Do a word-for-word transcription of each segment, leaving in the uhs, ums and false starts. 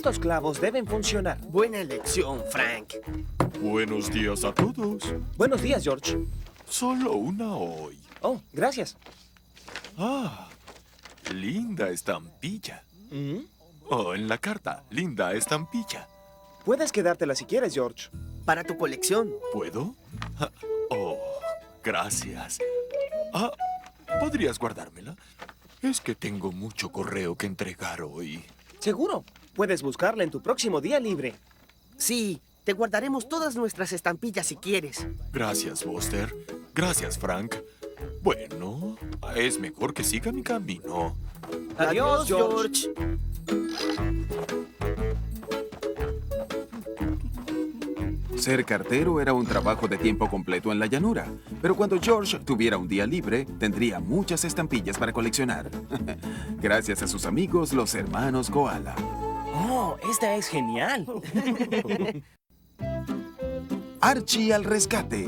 Estos clavos deben funcionar. Buena elección, Frank. Buenos días a todos. Buenos días, George. Solo una hoy. Oh, gracias. Ah, linda estampilla. ¿Mm? Oh, en la carta, linda estampilla. Puedes quedártela si quieres, George. Para tu colección. ¿Puedo? Ah, oh, gracias. Ah, ¿podrías guardármela? Es que tengo mucho correo que entregar hoy. Seguro. Puedes buscarla en tu próximo día libre. Sí, te guardaremos todas nuestras estampillas si quieres. Gracias, Buster. Gracias, Frank. Bueno, es mejor que siga mi camino. Adiós, George. Ser cartero era un trabajo de tiempo completo en la llanura, pero cuando George tuviera un día libre, tendría muchas estampillas para coleccionar. Gracias a sus amigos, los hermanos Koala. Oh, esta es genial. Archie al rescate.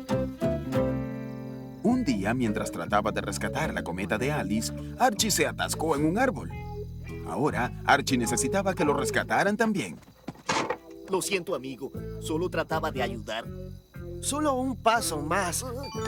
Un día, mientras trataba de rescatar la cometa de Alice, Archie se atascó en un árbol. Ahora, Archie necesitaba que lo rescataran también. Lo siento, amigo. Solo trataba de ayudar. Solo un paso más.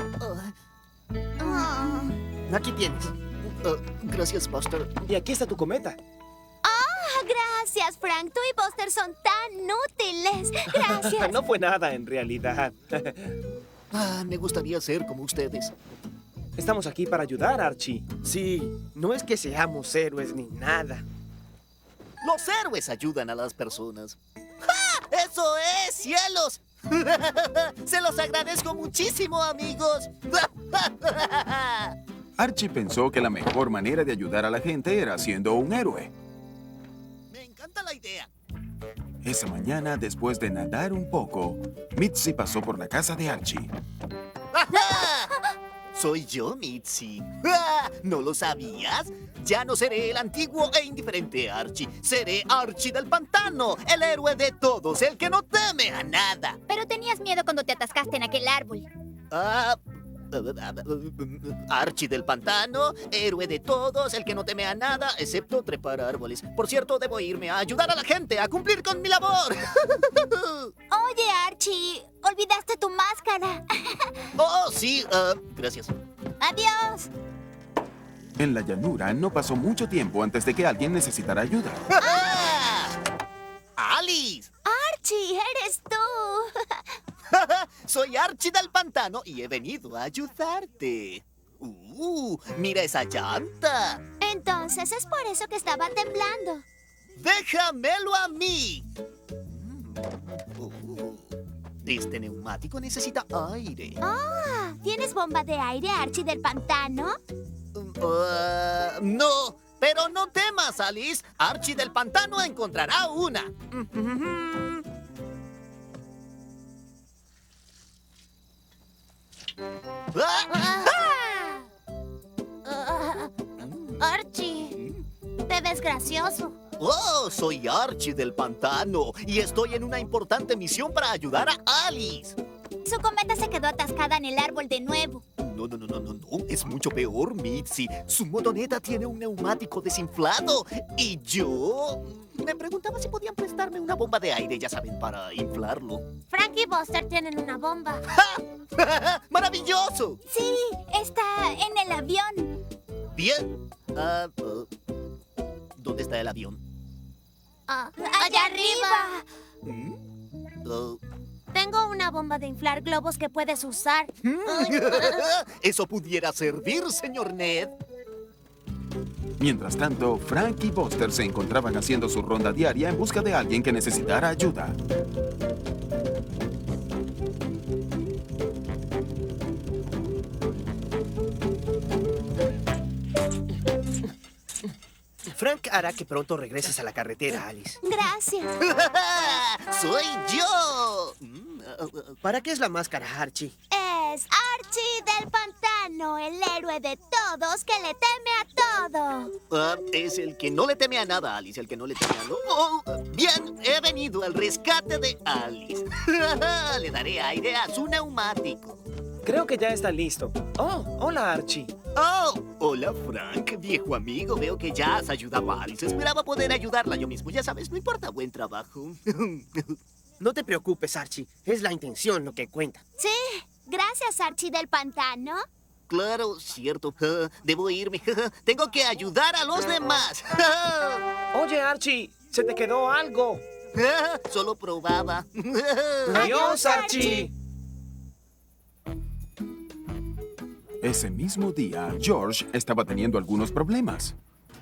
Aquí tienes. Uh, gracias, Buster. Y aquí está tu cometa. ¡Ah, gracias, Frank! Tú y Buster son tan útiles. Gracias. No fue nada, en realidad. Ah, me gustaría ser como ustedes. Estamos aquí para ayudar, Archie. Sí, no es que seamos héroes ni nada. Los héroes ayudan a las personas. ¡Ja! ¡Eso es, cielos! Se los agradezco muchísimo, amigos. Archie pensó que la mejor manera de ayudar a la gente era siendo un héroe. Me encanta la idea. Esa mañana, después de nadar un poco, Mitzi pasó por la casa de Archie. Soy yo, Mitzi. ¡Ah! ¿No lo sabías? Ya no seré el antiguo e indiferente Archie. Seré Archie del pantano, el héroe de todos, el que no teme a nada. Pero tenías miedo cuando te atascaste en aquel árbol. Ah, Archie del pantano, héroe de todos, el que no teme a nada, excepto trepar árboles. Por cierto, debo irme a ayudar a la gente a cumplir con mi labor. Oye, Archie, olvidaste tu máscara. Oh, sí, uh, gracias. Adiós. En la llanura no pasó mucho tiempo antes de que alguien necesitara ayuda. ¡Ah! ¡Alice! Archie, eres tú. Soy Archie del pantano y he venido a ayudarte. ¡Uh! ¡Mira esa llanta! Entonces es por eso que estaba temblando. ¡Déjamelo a mí! Uh, este neumático necesita aire. Ah, ¿tienes bomba de aire, Archie del pantano? Uh, no, pero no temas, Alice. Archie del pantano encontrará una. Ah. Ah, Archie, te ves gracioso. Oh, soy Archie del pantano y estoy en una importante misión para ayudar a Alice. Su cometa se quedó atascada en el árbol de nuevo. No, no, no, no, no, no. Es mucho peor, Mitzi. Su motoneta tiene un neumático desinflado. Y yo me preguntaba si podían prestarme una bomba de aire, ya saben, para inflarlo. Frank y Buster tienen una bomba. ¡Ja! ¡Maravilloso! Sí, está en el avión. Bien. Ah, uh, ¿dónde está el avión? Ah, ¡allá arriba! ¿Mm? Uh, Tengo una bomba de inflar globos que puedes usar. Eso pudiera servir, señor Ned. Mientras tanto, Frank y Buster se encontraban haciendo su ronda diaria en busca de alguien que necesitara ayuda. Frank hará que pronto regreses a la carretera, Alice. Gracias. ¡Soy yo! ¿Para qué es la máscara, Archie? Es Archie del pantano, el héroe de todos que le teme a todo. Uh, es el que no le teme a nada, Alice, el que no le teme a nada. Oh, bien, he venido al rescate de Alice. Le daré aire a su neumático. Creo que ya está listo. Oh, hola, Archie. Oh, hola Frank, viejo amigo. Veo que ya has ayudado a Alice. Esperaba poder ayudarla yo mismo. Ya sabes, no importa, buen trabajo. No te preocupes, Archie. Es la intención lo que cuenta. Sí, gracias, Archie del pantano. Claro, cierto. Debo irme. Tengo que ayudar a los demás. Oye, Archie, se te quedó algo. Solo probaba. Adiós, Archie. Ese mismo día, George estaba teniendo algunos problemas.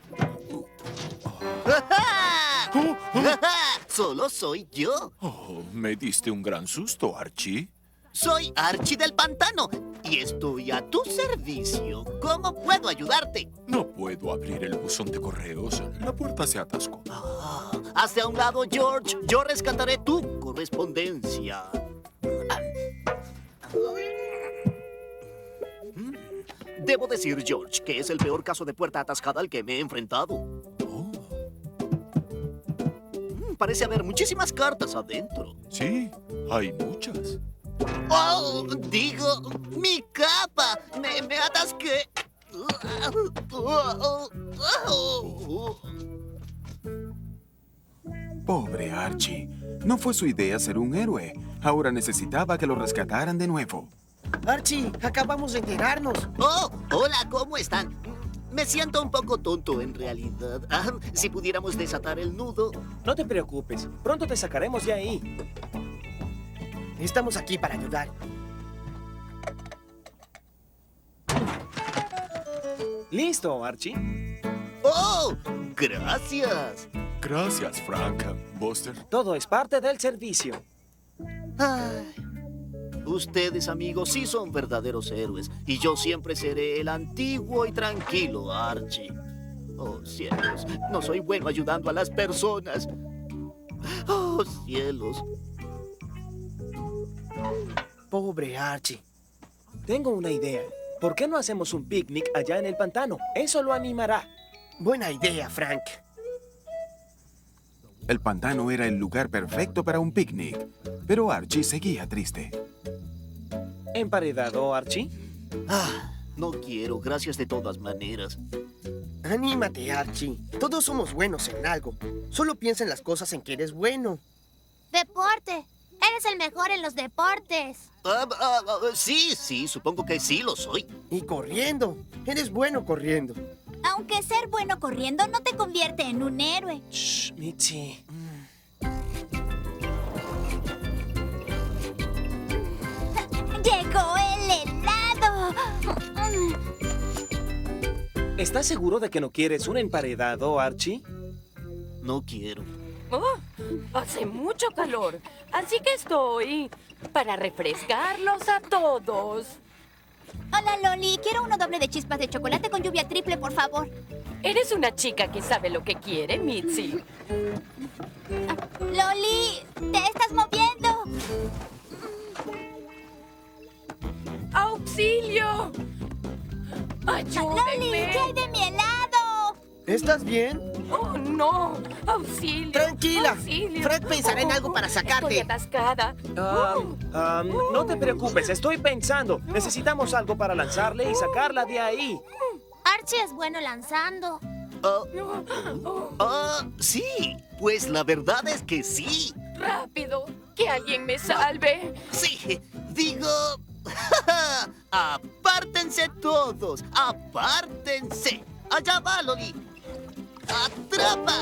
Solo soy yo. Oh, me diste un gran susto, Archie. Soy Archie del pantano y estoy a tu servicio. ¿Cómo puedo ayudarte? No puedo abrir el buzón de correos. La puerta se atascó. Ah, hazte a un lado, George. Yo rescataré tu correspondencia. Debo decir, George, que es el peor caso de puerta atascada al que me he enfrentado. Oh, Mm, Parece haber muchísimas cartas adentro. sí, hay muchas. ¡Oh! Digo, mi capa. Me, me atasqué. Pobre Archie. No fue su idea ser un héroe. Ahora necesitaba que lo rescataran de nuevo. Archie, acabamos de enterarnos. ¡Oh! Hola, ¿cómo están? Me siento un poco tonto en realidad. Ah, si pudiéramos desatar el nudo. No te preocupes. Pronto te sacaremos de ahí. Estamos aquí para ayudar. Listo, Archie. ¡Oh! ¡Gracias! Gracias, Frank. Buster. Todo es parte del servicio. Ay, ustedes, amigos, sí son verdaderos héroes. Y yo siempre seré el antiguo y tranquilo Archie. Oh, cielos. No soy bueno ayudando a las personas. Oh, cielos. Pobre Archie. Tengo una idea. ¿Por qué no hacemos un picnic allá en el pantano? Eso lo animará. Buena idea, Frank. El pantano era el lugar perfecto para un picnic, pero Archie seguía triste. ¿Emparedado, Archie? Ah, no quiero. Gracias de todas maneras. Anímate, Archie. Todos somos buenos en algo. Solo piensa en las cosas en que eres bueno. Deporte. Eres el mejor en los deportes. Ah, ah, ah, sí, sí, supongo que sí lo soy. Y corriendo. Eres bueno corriendo. Aunque ser bueno corriendo no te convierte en un héroe. Shh, Mitzi. ¡Llegó el helado! ¿Estás seguro de que no quieres un emparedado, Archie? No quiero. Oh, hace mucho calor, así que estoy para refrescarlos a todos. Hola, Loli. Quiero uno doble de chispas de chocolate con lluvia triple, por favor. Eres una chica que sabe lo que quiere, Mitzi. Loli, te estás moviendo. ¡Auxilio! Loli, ¡Ayúdenme! ¿qué hay de mi helado? ¿Estás bien? ¡Oh, no! ¡Auxilio! Tranquila. ¡Auxilio! Frank pensará en algo para sacarte. Estoy atascada. Ah, ah, no te preocupes, estoy pensando. Necesitamos algo para lanzarle y sacarla de ahí. Archie es bueno lanzando. Ah, Oh, ah, sí, pues la verdad es que sí. ¡Rápido! ¡Que alguien me salve! Sí, digo... ¡Apártense todos! ¡Apártense! ¡Allá va, Loli! ¡Atrapa!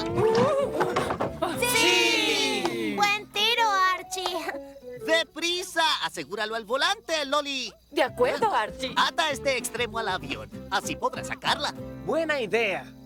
¡Sí! ¡Buen tiro, Archie! ¡Deprisa! ¡Asegúralo al volante, Loli! De acuerdo, Archie. Ata este extremo al avión. Así podrás sacarla. Buena idea.